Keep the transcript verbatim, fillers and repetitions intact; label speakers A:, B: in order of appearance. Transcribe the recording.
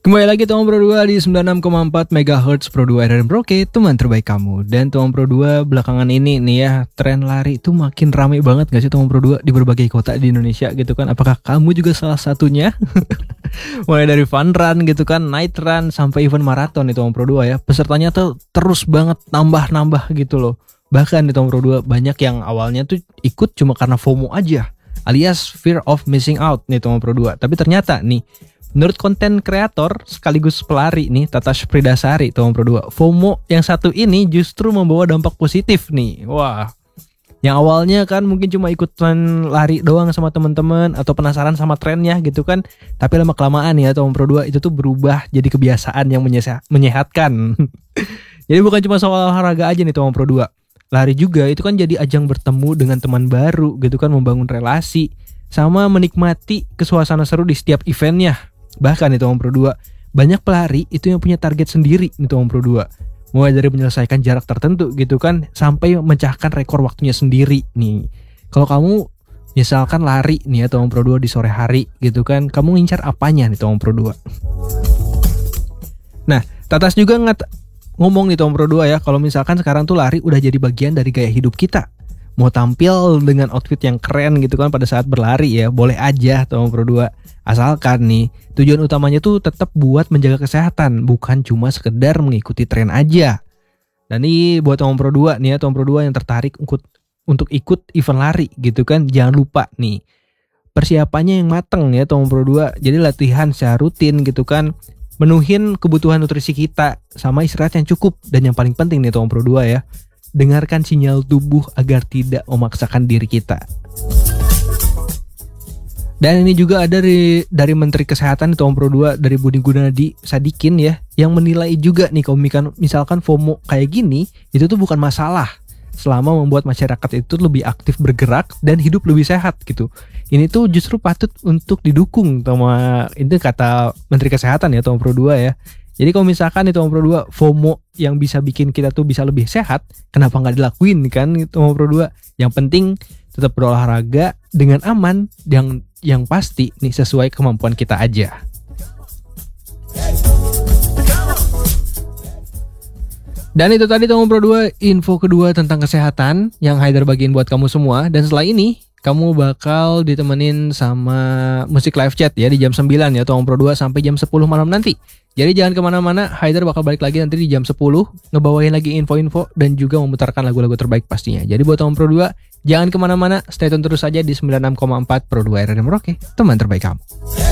A: Kembali lagi teman Pro dua di sembilan puluh enam koma empat megahertz Pro dua R R Merauke, teman terbaik kamu. Dan teman Pro dua belakangan ini nih ya, tren lari itu makin rame banget gak sih teman Pro dua di berbagai kota di Indonesia gitu kan. Apakah kamu juga salah satunya? Mulai dari fun run gitu kan, night run, sampai event maraton nih teman Pro dua ya. Pesertanya tuh terus banget nambah-nambah gitu loh. Bahkan di teman Pro dua banyak yang awalnya tuh ikut cuma karena FOMO aja, alias fear of missing out nih teman Pro dua. Tapi ternyata nih, menurut konten kreator sekaligus pelari nih Tatash Pridasari teman Pro dua, FOMO yang satu ini justru membawa dampak positif nih. Wah, yang awalnya kan mungkin cuma ikutan lari doang sama teman-teman atau penasaran sama trennya gitu kan, tapi lama kelamaan ya teman Pro dua itu tuh berubah jadi kebiasaan yang menyehatkan. Jadi bukan cuma soal olahraga aja nih teman Pro dua, lari juga itu kan jadi ajang bertemu dengan teman baru gitu kan, membangun relasi sama menikmati kesuasana seru di setiap eventnya. Bahkan nih teman Pro dua, banyak pelari itu yang punya target sendiri nih teman Pro dua. Mulai dari menyelesaikan jarak tertentu gitu kan, sampai memecahkan rekor waktunya sendiri nih. Kalau kamu misalkan lari nih ya teman Pro dua di sore hari gitu kan, kamu ngincar apanya nih teman Pro dua? Nah, Tatas juga ngat ngomong nih teman Pro dua ya, kalau misalkan sekarang tuh lari udah jadi bagian dari gaya hidup kita. Mau tampil dengan outfit yang keren gitu kan pada saat berlari ya, boleh aja teman Pro dua. Asalkan nih tujuan utamanya tuh tetap buat menjaga kesehatan, bukan cuma sekedar mengikuti tren aja. Dan ini buat teman Pro dua nih ya, teman Pro dua yang tertarik untuk untuk ikut event lari gitu kan, jangan lupa nih persiapannya yang mateng ya teman Pro dua. Jadi latihan secara rutin gitu kan, menuhin kebutuhan nutrisi kita sama istirahat yang cukup. Dan yang paling penting nih teman Pro dua ya, dengarkan sinyal tubuh agar tidak memaksakan diri kita. Dan ini juga ada dari, dari Menteri Kesehatan tahun Pro dua, dari Budi Gunadi Sadikin ya, yang menilai juga nih kalau misalkan FOMO kayak gini itu tuh bukan masalah selama membuat masyarakat itu lebih aktif bergerak dan hidup lebih sehat gitu. Ini tuh justru patut untuk didukung sama, itu kata Menteri Kesehatan ya tahun Pro dua ya. Jadi kalau misalkan itu Pro dua FOMO yang bisa bikin kita tuh bisa lebih sehat, kenapa nggak dilakuin kan itu Pro dua? Yang penting tetap berolahraga dengan aman, yang yang pasti nih sesuai kemampuan kita aja. Dan itu tadi teman Pro dua, info kedua tentang kesehatan yang Haider bagiin buat kamu semua. Dan setelah ini kamu bakal ditemenin sama musik live chat ya di jam sembilan ya teman Pro dua sampai jam sepuluh malam nanti. Jadi jangan kemana-mana, Haider bakal balik lagi nanti di jam sepuluh, ngebawain lagi info-info dan juga memutarkan lagu-lagu terbaik pastinya. Jadi buat teman Pro dua, jangan kemana-mana, stay tune terus aja di sembilan puluh enam koma empat Pro dua R R Merauke, teman terbaik kamu.